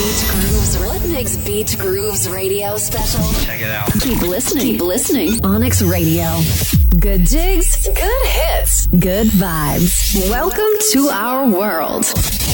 Beach Grooves? What makes Beach Grooves Radio special? Check it out. Keep listening. Keep listening. Onyx Radio. Good jigs, good hits, good vibes. Welcome to our world.